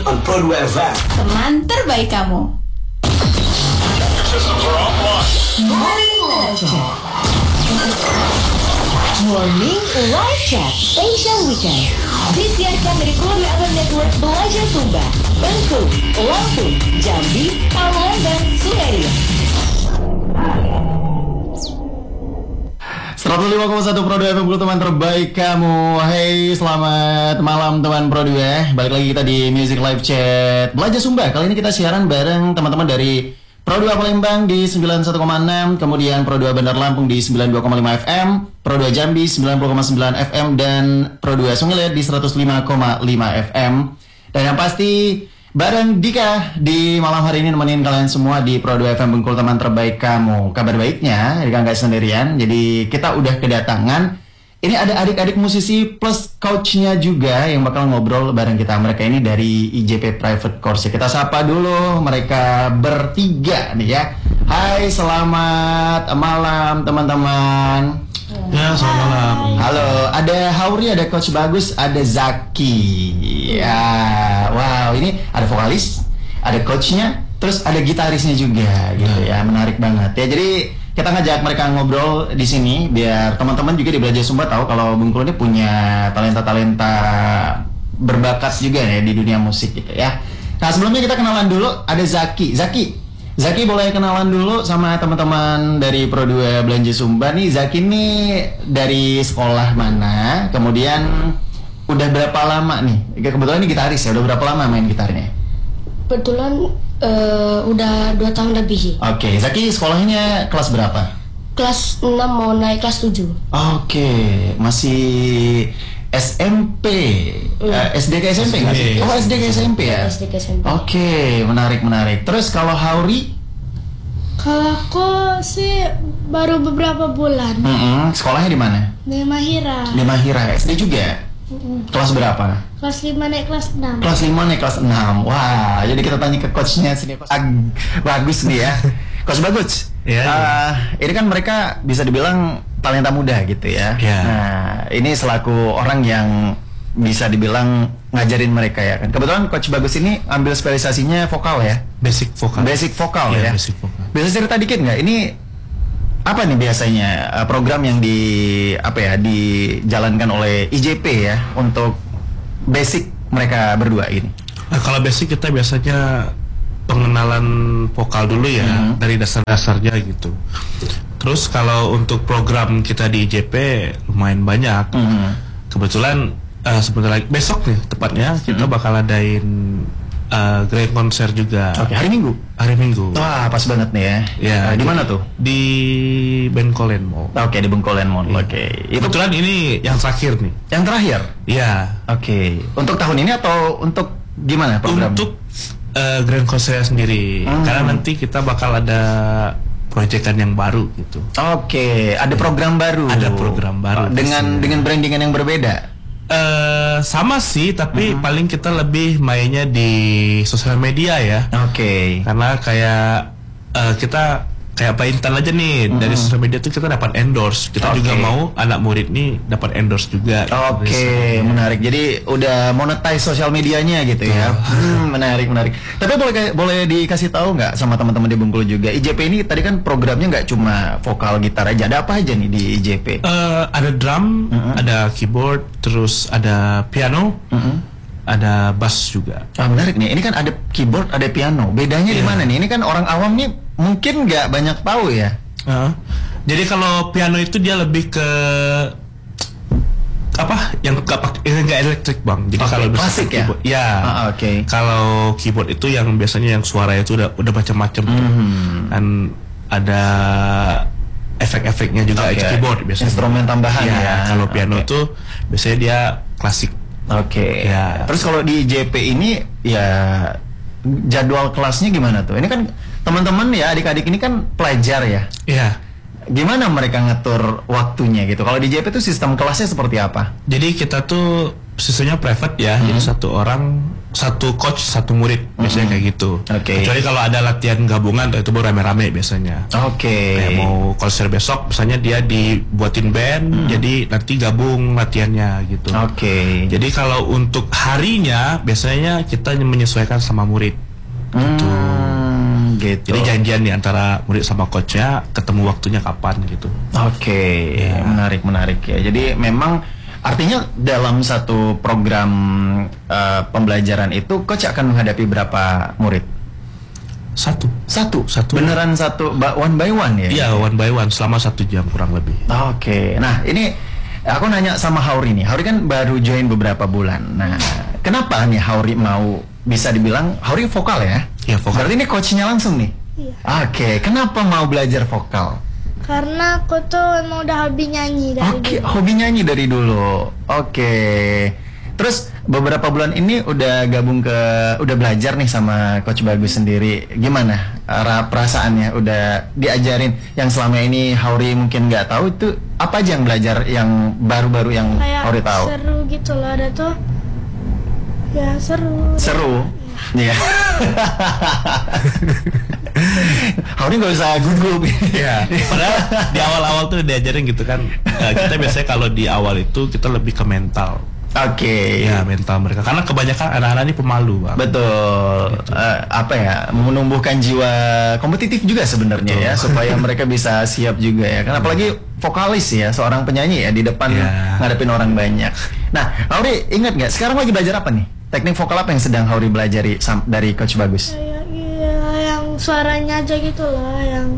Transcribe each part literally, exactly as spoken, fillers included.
on Pro dua F M. Teman terbaik kamu. Morning Live Chat. Morning Live Chat Special Weekend. Disiarkan dari Pro dua F M Network Belajar Sumba, Bengkulu, Lampung, Jambi, Pamulang, dan Sungai. seratus lima koma satu Pro dua F M, teman terbaik kamu. Hey, selamat malam teman Pro dua. Balik lagi kita di Music Live Chat Belajar Sumba. Kali ini kita siaran bareng teman-teman dari Pro dua Palembang di sembilan puluh satu koma enam, kemudian Pro dua Bandar Lampung di sembilan puluh dua koma lima F M, Pro dua Jambi sembilan puluh koma sembilan F M, dan Pro dua Sungai Liat di seratus lima koma lima F M. Dan yang pasti bareng Dika di malam hari ini nemenin kalian semua di Pro dua F M Bengkulu, teman terbaik kamu. Kabar baiknya, Dika nggak sendirian. Jadi kita udah kedatangan, ini ada adik-adik musisi plus coachnya juga yang bakal ngobrol bareng kita. Mereka ini dari I J P Private Course. Kita sapa dulu mereka bertiga nih ya. Hai, selamat malam teman-teman. Ya, selamat malam. Halo, ada Hauri, ada Coach Bagus, ada Zaki. Ya, wow, ini ada vokalis, ada coachnya, terus ada gitarisnya juga, gitu ya. Menarik banget ya. Jadi kita ngajak mereka ngobrol di sini biar teman-teman juga di Belajar Sumba tahu kalau Bengkulu ini punya talenta-talenta berbakat juga ya di dunia musik gitu ya. Nah, sebelumnya kita kenalan dulu, ada Zaki. Zaki. Zaki boleh kenalan dulu sama teman-teman dari Pro dua Belanja Sumba nih. Zaki nih dari sekolah mana? Kemudian udah berapa lama nih? Kebetulan ini gitaris ya, udah berapa lama main gitarnya? Kebetulan uh, udah dua tahun lebih. Oke, okay. Zaki sekolahnya kelas berapa? Kelas enam mau naik kelas tujuh. Oke, okay. Masih S M P, mm. uh, S D ke S M P nggak sih? Oh, S D ke S M P ya? S D ke S M P. Oke, okay. menarik menarik. Terus kalau Hauri? Kalau aku sih baru beberapa bulan. Mm-hmm. Sekolahnya di mana? Di Mahira. Di Mahira, S D juga? Mm-hmm. Kelas berapa? Kelas lima naik kelas enam. Kelas lima naik kelas enam. Wah, jadi kita tanya ke coachnya sini. Ag- bagus nih ya. Coach Bagus. Ya, uh, ya. Ini kan mereka bisa dibilang talenta muda gitu ya. Ya. Nah, ini selaku orang yang bisa dibilang ngajarin mereka ya kan. Kebetulan Coach Bagus ini ambil spesialisasinya vokal ya. Basic vokal. Basic vokal ya. ya. Basic vokal. Bisa cerita dikit nggak? Ini apa nih biasanya uh, program yang di apa ya dijalankan oleh I J P ya untuk basic mereka berdua ini? Nah, kalau basic kita biasanya pengenalan vokal dulu ya, hmm. dari dasar-dasarnya gitu. Terus kalau untuk program kita di I J P lumayan banyak. Hmm. Kebetulan uh, sebentar lagi besok nih tepatnya kita hmm. bakal adain uh, grand konser juga. Oke, hari Minggu. Hari Minggu. Wah, pas banget nih ya. Ya, uh, di mana tuh? Di Bengkolen Mall. Oke, di Bengkolen Mall. Ya. Oke. Itu kebetulan ini yang terakhir nih. Yang terakhir? Iya. Oke. Untuk tahun ini atau untuk gimana program? Untuk uh, grand konser sendiri. Hmm. Karena nanti kita bakal ada proyekan yang baru gitu. Oke, ada program baru. Ada program baru. Oh, dengan dengan brandingan yang berbeda. Uh, sama sih, tapi uh-huh. paling kita lebih mainnya di sosial media ya. Oke. Okay. Karena kayak uh, kita kayak Pak Intan aja nih, uh-huh. dari sosial media tuh kita dapat endorse. Kita okay. juga mau anak murid nih dapat endorse juga. Oke, okay. menarik. Jadi udah monetize sosial medianya gitu ya. Hmm, menarik, menarik. Tapi boleh boleh dikasih tahu nggak sama teman-teman di Bengkulu juga? I J P ini tadi kan programnya nggak cuma vokal gitar aja. Ada apa aja nih di I J P? Uh, ada drum, uh-huh. ada keyboard, terus ada piano. Uh-huh. Ada bass juga. Ah, menarik nih. Ini kan ada keyboard, ada piano. Bedanya yeah. di mana nih? Ini kan orang awam nih mungkin nggak banyak tahu ya. Uh, jadi kalau piano itu dia lebih ke apa? Yang nggak pakai nggak elektrik bang. Jadi okay, kalau klasik ya. Keyboard, ya. Ah, Oke. Okay. Kalau keyboard itu yang biasanya yang suaranya itu udah udah macam-macam. Mm-hmm. Dan ada efek-efeknya juga okay. keyboard biasanya. Instrumen tambahan ya. ya. Kalau piano okay. tuh biasanya dia klasik. Oke. Okay. Ya. Terus kalau di I J P ini ya jadwal kelasnya gimana tuh? Ini kan teman-teman ya adik-adik ini kan pelajar ya. Iya. Gimana mereka ngatur waktunya gitu? Kalau di I J P itu sistem kelasnya seperti apa? Jadi kita tuh sisanya private ya, Hmm. jadi satu orang, satu coach, satu murid biasanya kayak gitu. Oke. Kecuali kalau ada latihan gabungan, itu baru rame-rame biasanya. Oke. Kayak mau konser besok, misalnya dia dibuatin band, jadi nanti gabung latihannya gitu. Oke. Jadi kalau untuk harinya, biasanya kita menyesuaikan sama murid. Hmm, gitu. Jadi janjian di antara murid sama coachnya, ketemu waktunya kapan gitu. Oke, Ya. menarik menarik ya. Jadi memang artinya dalam satu program uh, pembelajaran itu coach akan menghadapi berapa murid? Satu. Satu. Satu. Beneran satu, ba- one by one ya? Iya, one by one selama satu jam kurang lebih. Oke. Nah, ini aku nanya sama Hauri nih. Hauri kan baru join beberapa bulan. Nah, kenapa nih Hauri mau, bisa dibilang Hauri vokal ya? Iya, vokal. Berarti ini coachnya langsung nih? Iya. Oke, kenapa mau belajar vokal? Karena aku tuh emang udah hobi nyanyi dari Oke, dulu. hobi nyanyi dari dulu. Oke. Terus beberapa bulan ini udah gabung ke, udah belajar nih sama Coach Bagus sendiri. Gimana arah perasaannya? Udah diajarin yang selama ini Hauri mungkin nggak tahu itu apa aja yang belajar yang baru-baru yang Kayak Hauri tahu? seru gitu loh, ada tuh. Ya seru. Seru. Iya. Hauri nggak usah gugup. Iya. Padahal di awal-awal tuh diajarin gitu kan. Eh, kita biasanya kalau di awal itu kita lebih ke mental. Oke. Iya, mental mereka. Karena kebanyakan anak-anak ini pemalu, Bang. Betul. Eh, apa ya, menumbuhkan jiwa kompetitif juga sebenarnya ya, supaya mereka bisa siap juga ya. Karena apalagi vokalis ya, seorang penyanyi ya di depan Ya. ngadepin orang banyak. Nah, Hauri ingat nggak sekarang lagi belajar apa nih? Teknik vokal apa yang sedang Hauri belajari sam- dari Coach Bagus? Kayak iya, yang suaranya aja gitu loh, yang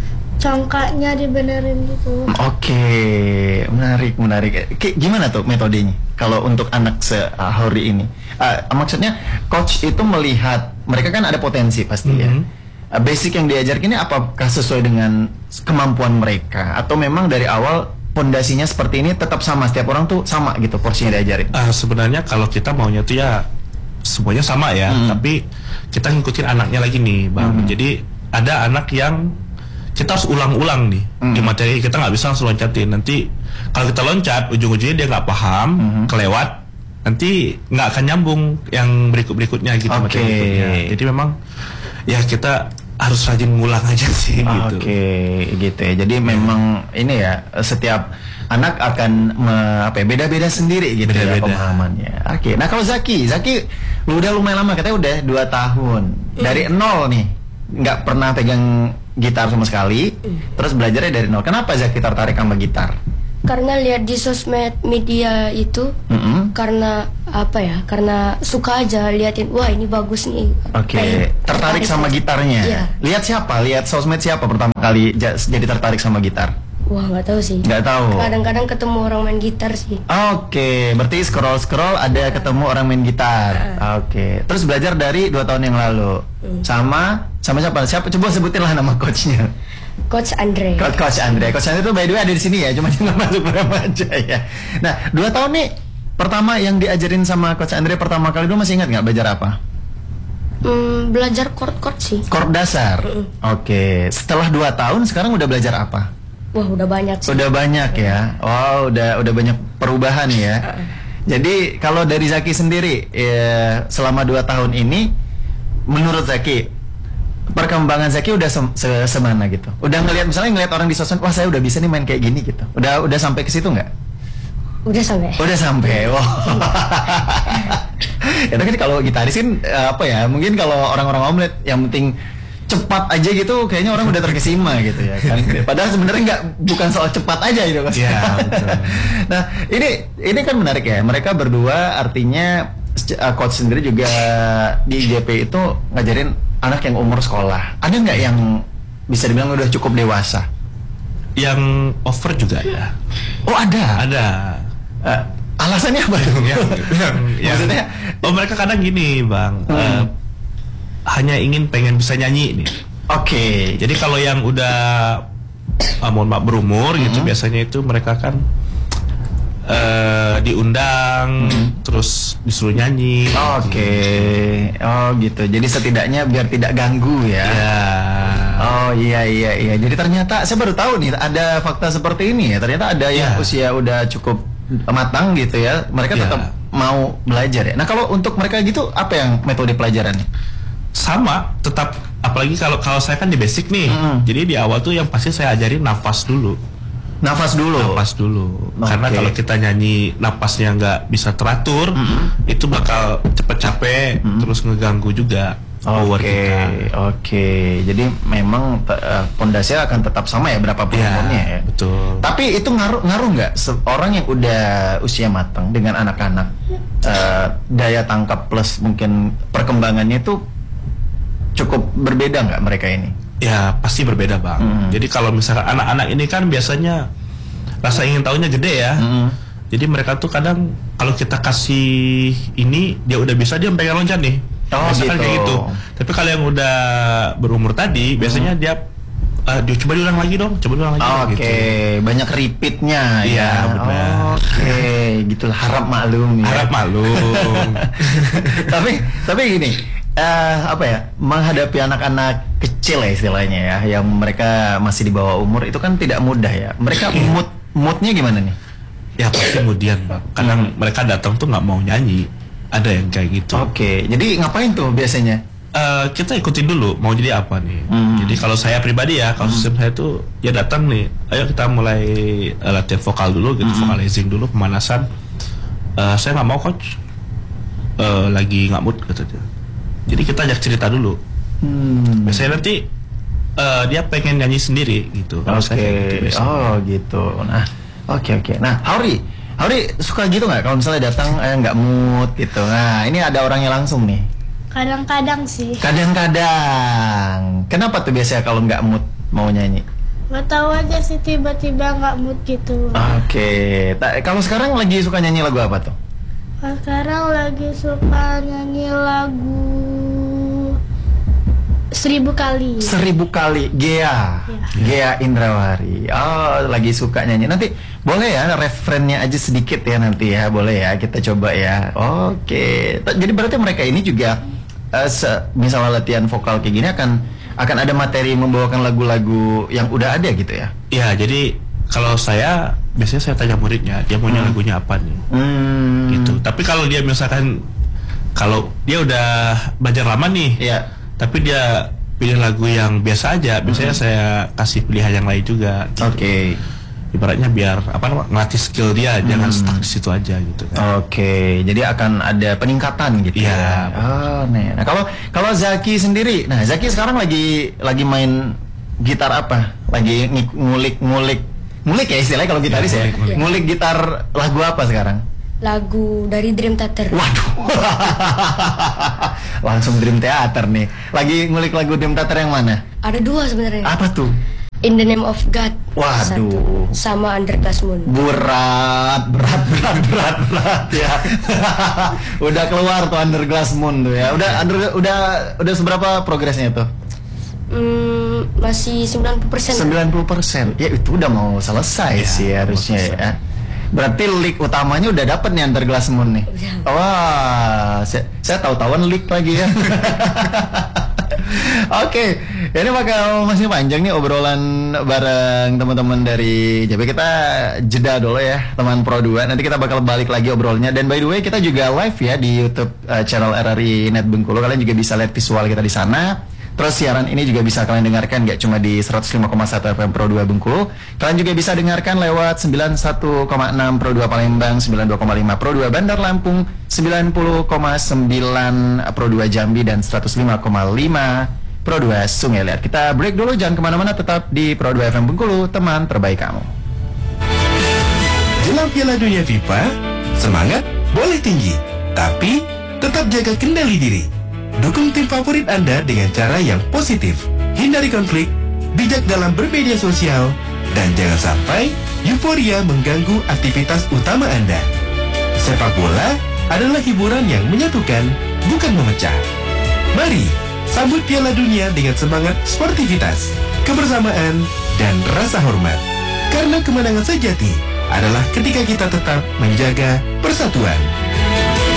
congkaknya dibenerin gitu. Oke, menarik, menarik. Ki- gimana tuh metodenya? Kalau untuk anak se uh, Hauri ini, Uh, maksudnya coach itu melihat mereka kan ada potensi pasti ya. Mhm. Uh, basic yang diajarkan ini apakah sesuai dengan kemampuan mereka atau memang dari awal pondasinya seperti ini tetap sama, setiap orang tuh sama gitu porsinya diajarin? Ah, sebenarnya kalau kita maunya tuh ya semuanya sama ya, Hmm. tapi kita ngikutin anaknya lagi nih, Bang. Hmm. Jadi ada anak yang kita harus ulang-ulang nih Hmm. di materi, kita nggak bisa langsung loncatin. Nanti kalau kita loncat, ujung-ujungnya dia nggak paham, Hmm. kelewat, nanti nggak akan nyambung yang berikut-berikutnya gitu. Oke. Materi berikutnya. Jadi memang ya kita harus rajin ngulang aja sih gitu. Oke, gitu ya. Jadi memang ini ya, setiap anak akan me- apa ya, beda-beda sendiri gitu ya Beda-beda. pemahamannya. Oke. Nah, kalau Zaki, Zaki lu udah lumayan lama, katanya udah dua tahun. Dari nol nih. Nggak pernah pegang gitar sama sekali. Terus belajarnya dari nol. Kenapa Zaki tertarik sama gitar? Karena lihat di sosmed media itu, Mm-mm. karena apa ya? Karena suka aja liatin, wah ini bagus nih. Oke, Kayak tertarik sama aja. gitarnya. Iya. Lihat siapa? Lihat sosmed siapa pertama kali ja- jadi tertarik sama gitar? Wah nggak tahu sih. Nggak tahu. Kadang-kadang ketemu orang main gitar sih. Oke, berarti scroll scroll ada ketemu orang main gitar. Oke, terus belajar dari dua tahun yang lalu. Sama sama siapa? Siapa? Coba sebutin lah nama coachnya. Coach Andre. Coach Coach Andre. Coach Andre itu by the way ada di sini ya, cuma dia nggak masuk berapa aja ya. Nah, dua tahun nih pertama yang diajarin sama Coach Andre pertama kali dulu masih ingat nggak belajar apa? Hmm, belajar chord-chord sih. Chord dasar. Oke, setelah dua tahun sekarang udah belajar apa? Wah udah banyak sih. Udah banyak ya. Wow, udah udah banyak perubahan ya. Jadi kalau dari Zaki sendiri ya, selama dua tahun ini, menurut Zaki perkembangan Zaki udah se se- semana gitu. Udah ngelihat misalnya ngelihat orang di sosmed, wah saya udah bisa nih main kayak gini gitu. Udah udah sampai ke situ nggak? Udah sampai. Udah sampai. Wow. Ya kan kalau gitaris kan eh, apa ya? Mungkin kalau orang-orang omlet yang penting cepat aja gitu, kayaknya orang udah terkesima gitu ya kan. Padahal sebenarnya nggak, bukan soal cepat aja gitu Mas. Iya, betul. Nah, ini ini kan menarik ya. Mereka berdua artinya uh, coach sendiri juga di I J P itu ngajarin anak yang umur sekolah. Ada nggak yang bisa dibilang udah cukup dewasa? Yang over juga ya. Oh, ada. Ada. Uh, alasannya apa? yang, yang, yang Maksudnya? oh mereka kadang gini, Bang. Hmm. Eh, hanya ingin pengen bisa nyanyi nih. Oke. Jadi kalau yang udah ah, mohon maaf berumur gitu, Mhm. biasanya itu mereka kan eh, diundang terus disuruh nyanyi. Oke. Oh gitu. Jadi setidaknya biar tidak ganggu ya. Ya. Oh iya iya iya. Jadi ternyata saya baru tahu nih ada fakta seperti ini ya. Ternyata ada yang Iya. usia udah cukup matang gitu ya. Mereka Iya. tetap mau belajar ya. Nah kalau untuk mereka gitu apa yang metode pelajarannya? Sama, tetap apalagi kalau kalau saya kan di basic nih. Mm. Jadi di awal tuh yang pasti saya ajarin nafas dulu. Nafas dulu. Nafas dulu. Oke. Karena kalau kita nyanyi napasnya nggak bisa teratur, Mm-mm. itu bakal cepet capek, Mm-mm. terus ngeganggu juga power Oke, kita. oke. Jadi memang eh, pondasinya akan tetap sama ya berapapun Ya, umurnya ya. betul. Tapi itu ngaruh ngaruh nggak seorang yang udah usia matang dengan anak-anak eh, daya tangkap plus mungkin perkembangannya itu cukup berbeda nggak mereka ini? Ya pasti berbeda bang. Mm. Jadi kalau misalkan anak-anak ini kan biasanya rasa ingin tahunya gede ya. Mm. Jadi mereka tuh kadang kalau kita kasih ini dia udah bisa dia pengen loncat nih. Oh, Biasanya kan gitu. kayak gitu. Tapi kalau yang udah berumur tadi biasanya dia uh, dia coba diulang lagi dong, coba diulang lagi. Oke, Gitu. banyak repeatnya Iya, ya. benar. Oke, gitulah harap maklum ya. Harap maklum. tapi tapi gini, eh, apa ya, menghadapi anak-anak kecil ya istilahnya ya, yang mereka masih di bawah umur itu kan tidak mudah ya. Mereka mood moodnya gimana nih? Ya pasti kemudian bang. Kadang mereka datang tuh nggak mau nyanyi. Ada yang kayak gitu. Oke, jadi ngapain tuh biasanya? Eh, kita ikutin dulu mau jadi apa nih. Hmm. Jadi kalau saya pribadi ya, kalau sistem saya tuh ya datang nih, ayo kita mulai uh, latihan vokal dulu, gitu, vocalizing dulu, pemanasan. Eh, saya nggak mau coach, Eh, lagi nggak mood katanya. Jadi kita ajak cerita dulu. Hmm. Biasanya nanti eh, dia pengen nyanyi sendiri gitu. Kalau Oke, saya kayak gitu biasanya. oh gitu. Nah, oke oke. Nah, Hauri, Hauri suka gitu nggak kalau misalnya datang eh, nggak mood gitu. Nah, ini ada orangnya langsung nih. Kadang-kadang sih. Kadang-kadang. Kenapa tuh biasanya kalau nggak mood mau nyanyi? Gak tahu aja sih tiba-tiba nggak mood gitu. Oke. Ta- Kalau sekarang lagi suka nyanyi lagu apa tuh? Sekarang lagi suka nyanyi lagu Seribu Kali. Seribu kali Gea, Gea Indrawari. Oh, lagi suka nyanyi. Nanti boleh ya referennya aja sedikit ya nanti ya, boleh ya kita coba ya. Oke. Ta- Jadi berarti mereka ini juga eh, se- misalnya latihan vokal kayak gini akan akan ada materi membawakan lagu-lagu yang udah ada gitu ya. Ya, jadi kalau saya biasanya saya tanya muridnya, dia maunya Hmm. lagunya apa nih, Hmm. gitu. Tapi kalau dia misalkan kalau dia udah belajar lama nih, Iya. tapi dia pilih lagu yang biasa aja, biasanya saya kasih pilihan yang lain juga. Gitu. Oke. Ibaratnya biar apa namanya ngelatih skill dia, jangan stuck di situ aja gitu kan. Oke, jadi akan ada peningkatan gitu Iya, ya. Oh, nih. Nah, kalau kalau Zaki sendiri, nah Zaki sekarang lagi lagi main gitar apa? Lagi ngik- ngulik-ngulik, ngulik ya istilahnya kalau gitaris ya. ngulik, ngulik. Ngulik gitar lagu apa sekarang? Lagu dari Dream Theater. Waduh, langsung Dream Theater nih. Lagi ngulik lagu Dream Theater yang mana? Ada dua sebenarnya. Apa tuh? In the Name of God. Waduh. Satu. Sama Under Glass Moon. Berat, berat, berat, berat, berat ya. Udah keluar tuh Under Glass Moon tuh ya. Udah under, udah udah seberapa progresnya tuh? Hmm, masih sembilan puluh persen. sembilan puluh persen. Ya itu udah mau selesai Ya, sih mau harusnya selesai. ya. Berarti leak utamanya udah dapet nih Under Glass Moon nih. Udah. Wah, saya, saya tahu-tahuan leak lagi ya. Oke, ini bakal masih panjang nih obrolan bareng teman-teman dari J P. Kita jeda dulu ya, teman Pro dua. Nanti kita bakal balik lagi obrolnya. Dan by the way, kita juga live ya di YouTube uh, channel R R I Net Bengkulu. Kalian juga bisa lihat visual kita di sana. Terus siaran ini juga bisa kalian dengarkan gak cuma di seratus lima koma satu F M Pro dua Bengkulu. Kalian juga bisa dengarkan lewat sembilan puluh satu koma enam Pro dua Palembang, sembilan puluh dua koma lima Pro dua Bandar Lampung, sembilan puluh koma sembilan Pro dua Jambi, dan seratus lima koma lima Pro dua Sungai Liat. Kita break dulu, jangan kemana-mana, tetap di Pro dua F M Bengkulu, teman terbaik kamu. Jelang Piala Dunia FIFA, semangat boleh tinggi, tapi tetap jaga kendali diri. Dukung tim favorit Anda dengan cara yang positif. Hindari konflik, bijak dalam bermedia sosial, dan jangan sampai euforia mengganggu aktivitas utama Anda. Sepak bola adalah hiburan yang menyatukan, bukan memecah. Mari sambut Piala Dunia dengan semangat sportivitas, kebersamaan, dan rasa hormat. Karena kemenangan sejati adalah ketika kita tetap menjaga persatuan.